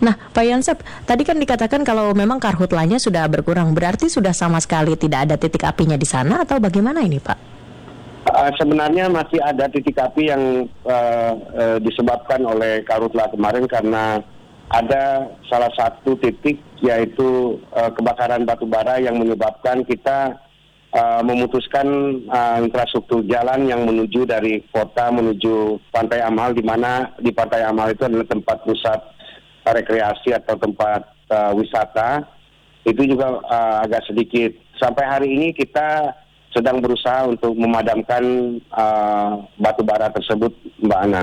Nah, Pak Yonsep, tadi kan dikatakan kalau memang karhutlanya sudah berkurang, berarti sudah sama sekali tidak ada titik apinya di sana atau bagaimana ini, Pak? Sebenarnya masih ada titik api yang disebabkan oleh karhutla kemarin karena ada salah satu titik yaitu kebakaran batu bara yang menyebabkan kita memutuskan infrastruktur jalan yang menuju dari kota menuju Pantai Amal, di mana di Pantai Amal itu adalah tempat pusat rekreasi atau tempat wisata. Itu juga agak sedikit. Sampai hari ini kita sedang berusaha untuk memadamkan batu bara tersebut, Mbak Ana.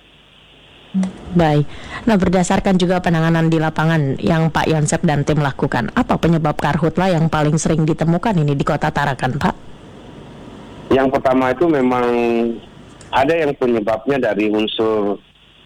Baik. Nah, berdasarkan juga penanganan di lapangan yang Pak Yonsep dan tim lakukan, apa penyebab karhutla yang paling sering ditemukan ini di Kota Tarakan, Pak? Yang pertama itu memang ada yang penyebabnya dari unsur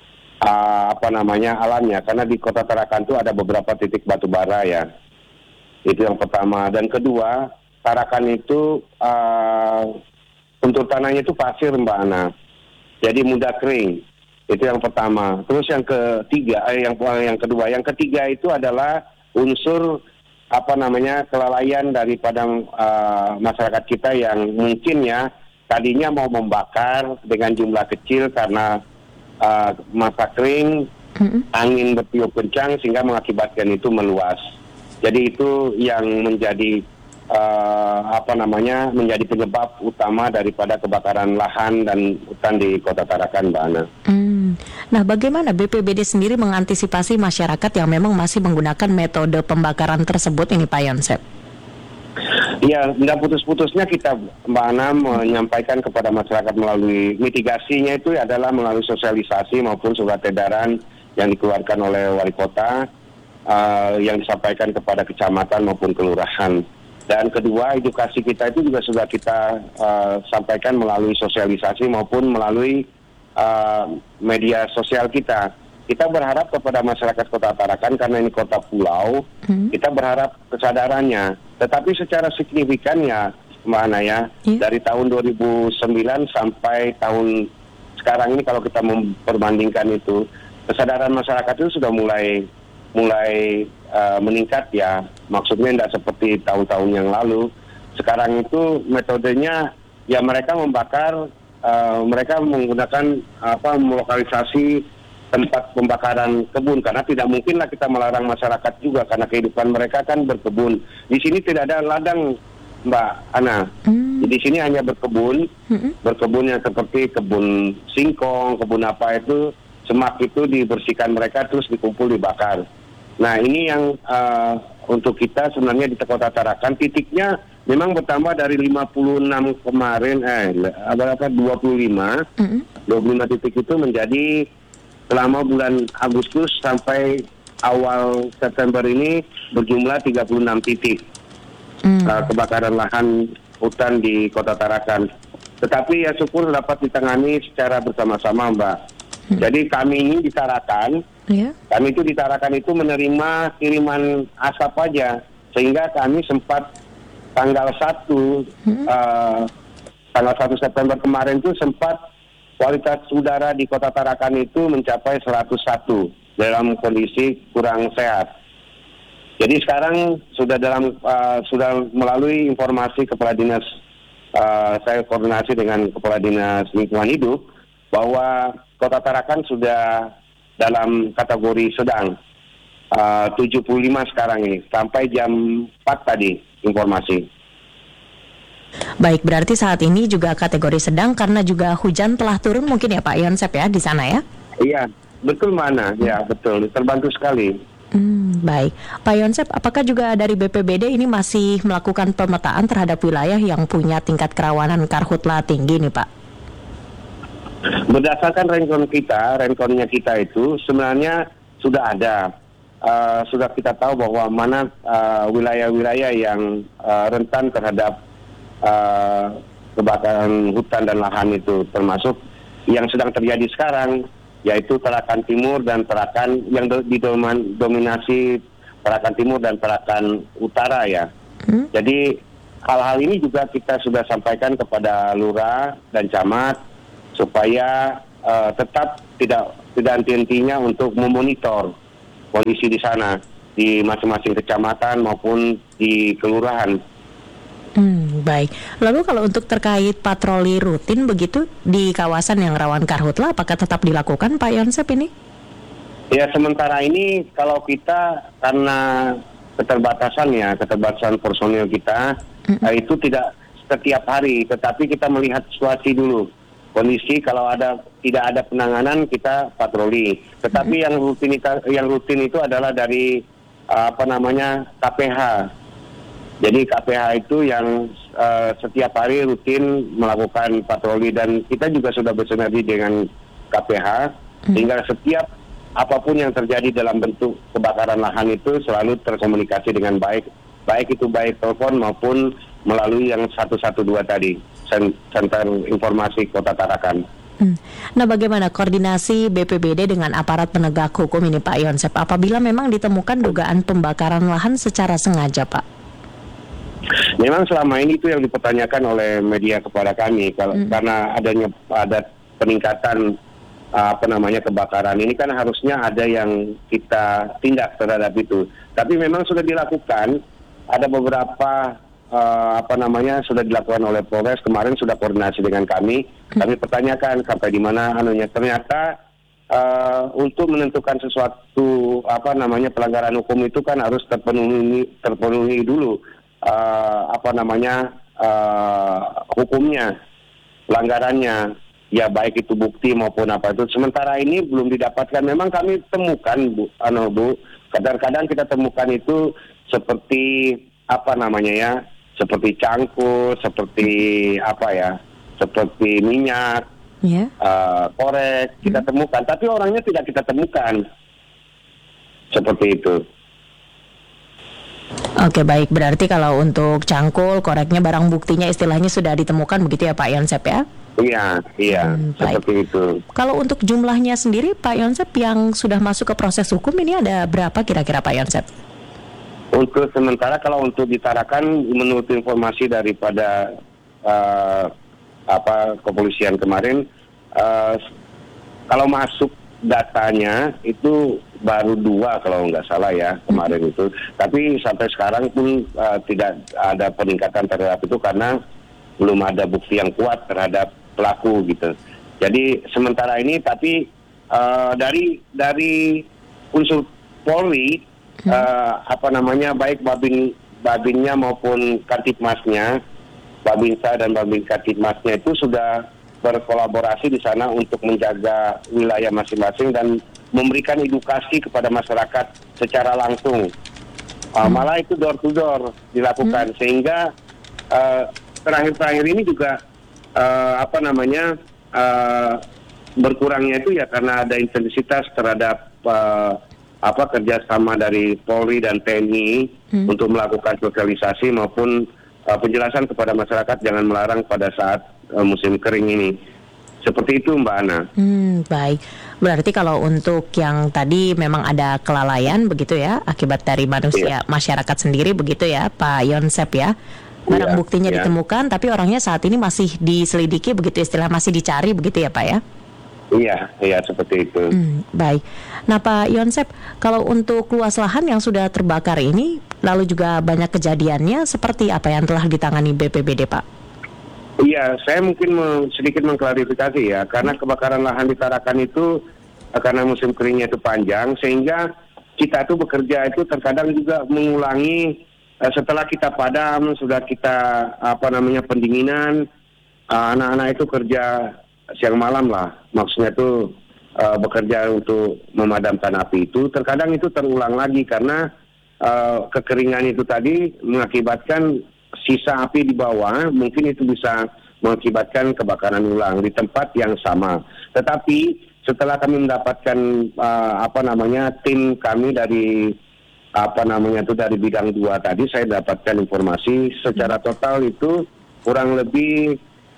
alamnya, karena di Kota Tarakan itu ada beberapa titik batu bara ya. Itu yang pertama. Dan kedua, Tarakan itu untuk tanahnya itu pasir, Mbak Ana. Jadi mudah kering. Itu yang pertama. Terus yang ketiga, yang kedua, yang ketiga itu adalah unsur kelalaian daripada masyarakat kita yang mungkin ya tadinya mau membakar dengan jumlah kecil karena masa kering, angin bertiup kencang sehingga mengakibatkan itu meluas. Jadi itu yang menjadi menjadi penyebab utama daripada kebakaran lahan dan hutan di Kota Tarakan, Mbak Ana. Nah, bagaimana BPBD sendiri mengantisipasi masyarakat yang memang masih menggunakan metode pembakaran tersebut ini, Pak Yonsep? Ya, tidak putus-putusnya kita, Mbak Ana, menyampaikan kepada masyarakat melalui mitigasinya itu adalah melalui sosialisasi maupun surat edaran yang dikeluarkan oleh wali kota, yang disampaikan kepada kecamatan maupun kelurahan. Dan kedua, edukasi kita itu juga sudah kita sampaikan melalui sosialisasi maupun melalui media sosial kita. Kita berharap kepada masyarakat Kota Tarakan karena ini kota pulau, kita berharap kesadarannya. Tetapi secara signifikan ya, Mbak Ana ya, dari tahun 2009 sampai tahun sekarang ini kalau kita memperbandingkan itu, kesadaran masyarakat itu sudah mulai meningkat ya. Maksudnya tidak seperti tahun-tahun yang lalu. Sekarang itu metodenya ya mereka membakar, mereka menggunakan melokalisasi tempat pembakaran kebun, karena tidak mungkinlah kita melarang masyarakat juga karena kehidupan mereka kan berkebun. Di sini tidak ada ladang, Mbak Ana. Di sini hanya berkebun yang seperti kebun singkong, kebun apa itu, semak itu dibersihkan mereka terus dikumpul dibakar. Nah, ini yang untuk kita sebenarnya di Kota Tarakan titiknya memang bertambah dari 56 kemarin 25 titik itu menjadi selama bulan Agustus sampai awal September ini berjumlah 36 titik kebakaran lahan hutan di Kota Tarakan. Tetapi ya syukur dapat ditangani secara bersama-sama, Mbak. Jadi kami ini di Tarakan, kami itu di Tarakan itu menerima kiriman asap aja, sehingga kami sempat tanggal 1 September kemarin itu sempat kualitas udara di Kota Tarakan itu mencapai 101 dalam kondisi kurang sehat. Jadi sekarang sudah melalui informasi Kepala Dinas, saya koordinasi dengan Kepala Dinas Lingkungan Hidup bahwa Kota Tarakan sudah dalam kategori sedang 75 sekarang ini sampai jam 4 tadi informasi. Baik, berarti saat ini juga kategori sedang karena juga hujan telah turun mungkin ya Pak Yonsep ya di sana ya? Iya, betul mana? Ya betul, terbantu sekali. Baik, Pak Yonsep, apakah juga dari BPBD ini masih melakukan pemetaan terhadap wilayah yang punya tingkat kerawanan karhutla tinggi nih Pak? Berdasarkan renkonnya kita itu sebenarnya sudah ada. Sudah kita tahu bahwa mana wilayah-wilayah yang rentan terhadap kebakaran hutan dan lahan itu, termasuk yang sedang terjadi sekarang, yaitu Tarakan Timur dan Tarakan yang didominasi Tarakan Timur dan Tarakan Utara ya. Jadi hal-hal ini juga kita sudah sampaikan kepada lurah dan camat supaya tetap tidak henti-hentinya untuk memonitor kondisi di sana di masing-masing kecamatan maupun di kelurahan. Baik. Lalu kalau untuk terkait patroli rutin begitu di kawasan yang rawan karhutla, apakah tetap dilakukan Pak Yonsep ini? Ya, sementara ini kalau kita karena keterbatasan personil kita, itu tidak setiap hari, tetapi kita melihat situasi dulu. Kondisi kalau tidak ada penanganan kita patroli. Tetapi yang rutin itu adalah dari KPH. Jadi KPH itu yang setiap hari rutin melakukan patroli, dan kita juga sudah bersinergi dengan KPH sehingga setiap apapun yang terjadi dalam bentuk kebakaran lahan itu selalu terkomunikasi dengan baik itu baik telepon maupun melalui yang 112 tadi, Center Informasi Kota Tarakan. Nah, bagaimana koordinasi BPBD dengan aparat penegak hukum ini Pak Yonsep apabila memang ditemukan dugaan pembakaran lahan secara sengaja, Pak? Memang selama ini itu yang dipertanyakan oleh media kepada kami karena ada peningkatan kebakaran ini, kan harusnya ada yang kita tindak terhadap itu. Tapi memang sudah dilakukan, ada beberapa sudah dilakukan oleh Polres. Kemarin sudah koordinasi dengan kami pertanyakan sampai di mana ternyata untuk menentukan sesuatu pelanggaran hukum itu kan harus terpenuhi dulu hukumnya, pelanggarannya, ya baik itu bukti maupun apa itu. Sementara ini belum didapatkan. Memang kami temukan Bu, kadang-kadang kita temukan itu seperti seperti cangkul, seperti seperti minyak, korek kita temukan, tapi orangnya tidak kita temukan, seperti itu. Oke, baik. Berarti kalau untuk cangkul, koreknya, barang buktinya istilahnya sudah ditemukan begitu ya Pak Yonsep ya? Iya, seperti itu. Kalau untuk jumlahnya sendiri Pak Yonsep yang sudah masuk ke proses hukum ini ada berapa kira-kira Pak Yonsep? Untuk sementara kalau untuk ditarakan menurut informasi daripada kepolisian kemarin, kalau masuk datanya itu baru 2 kalau nggak salah ya kemarin itu. Tapi sampai sekarang pun tidak ada peningkatan terhadap itu karena belum ada bukti yang kuat terhadap pelaku gitu. Jadi sementara ini tapi dari unsur Polri baik Babinnya maupun Kantipmasnya, Babinsa dan Babin Kantipmasnya itu sudah berkolaborasi di sana untuk menjaga wilayah masing-masing dan memberikan edukasi kepada masyarakat secara langsung. Malah itu door to door dilakukan sehingga terakhir-terakhir ini juga berkurangnya itu ya karena ada intensitas terhadap kerjasama dari Polri dan TNI untuk melakukan sosialisasi maupun penjelasan kepada masyarakat jangan melarang pada saat musim kering ini. Seperti itu Mbak Ana. Baik. Berarti kalau untuk yang tadi memang ada kelalaian begitu ya akibat dari masyarakat sendiri begitu ya Pak Yonsep ya. Barang buktinya ditemukan tapi orangnya saat ini masih diselidiki begitu, istilah masih dicari begitu ya Pak ya? Iya seperti itu. Baik. Nah Pak Yonsep, kalau untuk luas lahan yang sudah terbakar ini lalu juga banyak kejadiannya, seperti apa yang telah ditangani BPBD Pak? Iya, saya mungkin sedikit mengklarifikasi ya, karena kebakaran lahan di Tarakan itu karena musim keringnya itu panjang, sehingga kita itu bekerja itu terkadang juga mengulangi setelah kita padam, sudah kita pendinginan, anak-anak itu kerja siang malam lah, maksudnya itu bekerja untuk memadamkan api itu, terkadang itu terulang lagi karena kekeringan itu tadi mengakibatkan sisa api di bawah, mungkin itu bisa mengakibatkan kebakaran ulang di tempat yang sama. Tetapi setelah kami mendapatkan tim kami dari dari bidang 2 tadi, saya dapatkan informasi secara total itu kurang lebih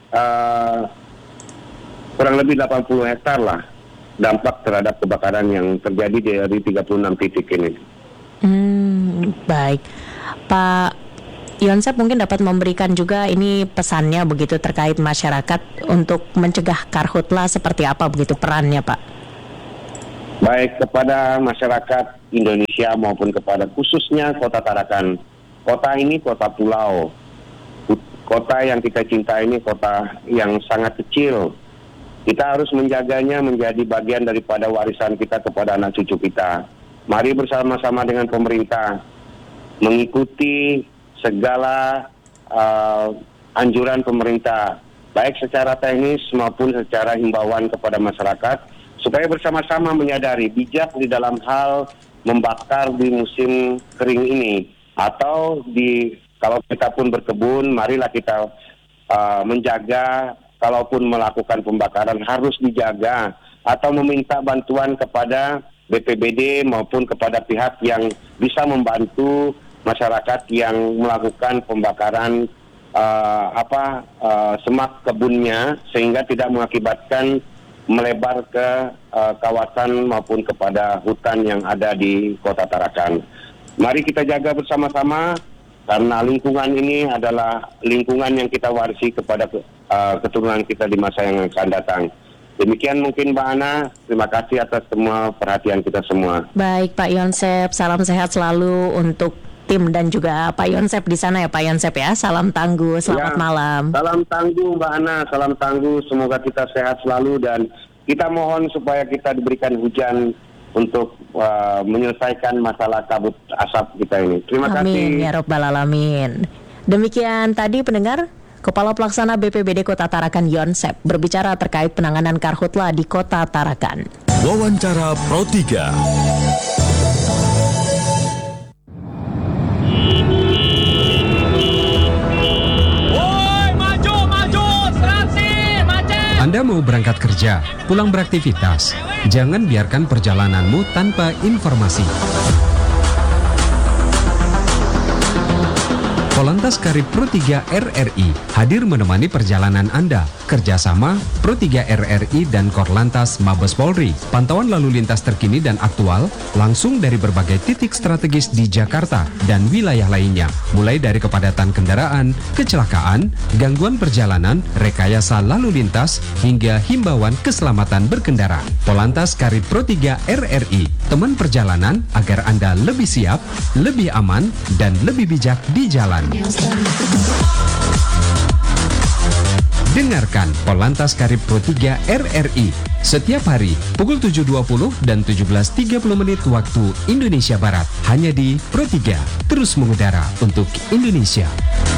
80 hektar lah dampak terhadap kebakaran yang terjadi dari 36 titik ini. Baik, Pak Yonsep mungkin dapat memberikan juga ini pesannya begitu terkait masyarakat untuk mencegah karhutla, seperti apa begitu perannya Pak? Baik, kepada masyarakat Indonesia maupun kepada khususnya Kota Tarakan. Kota ini kota pulau. Kota yang kita cintai ini kota yang sangat kecil. Kita harus menjaganya menjadi bagian daripada warisan kita kepada anak cucu kita. Mari bersama-sama dengan pemerintah mengikuti segala anjuran pemerintah, baik secara teknis maupun secara himbauan kepada masyarakat, supaya bersama-sama menyadari bijak di dalam hal membakar di musim kering ini. Atau kalau kita pun berkebun, marilah kita menjaga, kalaupun melakukan pembakaran harus dijaga, atau meminta bantuan kepada BPBD maupun kepada pihak yang bisa membantu masyarakat yang melakukan pembakaran semak kebunnya, sehingga tidak mengakibatkan melebar ke kawasan maupun kepada hutan yang ada di Kota Tarakan. Mari kita jaga bersama-sama, karena lingkungan ini adalah lingkungan yang kita warisi kepada keturunan kita di masa yang akan datang. Demikian mungkin Mbak Ana, terima kasih atas semua perhatian kita semua. Baik Pak Yonsep, salam sehat selalu untuk tim dan juga Pak Yonsep di sana ya Pak Yonsep ya. Salam tangguh, selamat malam. Salam tangguh Mbak Ana, salam tangguh, semoga kita sehat selalu dan kita mohon supaya kita diberikan hujan untuk menyelesaikan masalah kabut asap kita ini. Terima kasih. Amin ya Rabbal Alamin. Demikian tadi pendengar, Kepala Pelaksana BPBD Kota Tarakan Yonsep berbicara terkait penanganan karhutla di Kota Tarakan. Wawancara Pro 3. Anda mau berangkat kerja, pulang beraktivitas, jangan biarkan perjalananmu tanpa informasi. Polantas Karib Pro 3 RRI hadir menemani perjalanan Anda. Kerjasama Pro 3 RRI dan Korlantas Mabes Polri. Pantauan lalu lintas terkini dan aktual langsung dari berbagai titik strategis di Jakarta dan wilayah lainnya. Mulai dari kepadatan kendaraan, kecelakaan, gangguan perjalanan, rekayasa lalu lintas, hingga himbauan keselamatan berkendara. Polantas Karib Pro 3 RRI, teman perjalanan agar Anda lebih siap, lebih aman, dan lebih bijak di jalan. Dengarkan Polantas Karib Pro 3 RRI setiap hari pukul 7.20 dan 17.30 menit waktu Indonesia Barat. Hanya di Pro 3, terus mengudara untuk Indonesia.